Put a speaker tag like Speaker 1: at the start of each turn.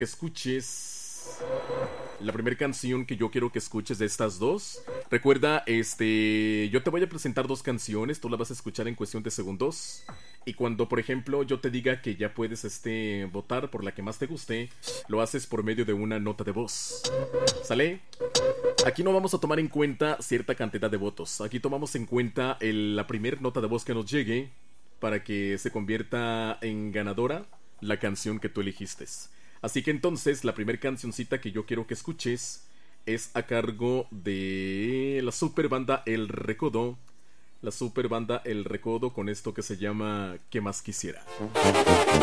Speaker 1: Escuches la primera canción que yo quiero que escuches de estas dos. Recuerda, yo te voy a presentar dos canciones, tú las vas a escuchar en cuestión de segundos. Y cuando, por ejemplo, yo te diga que ya puedes, votar por la que más te guste, lo haces por medio de una nota de voz. ¿Sale? Aquí no vamos a tomar en cuenta cierta cantidad de votos. Aquí tomamos en cuenta la primera nota de voz que nos llegue para que se convierta en ganadora la canción que tú elegiste. Así que entonces, la primera cancioncita que yo quiero que escuches es a cargo de la super banda El Recodo. La super banda El Recodo con esto que se llama ¿Qué más quisiera?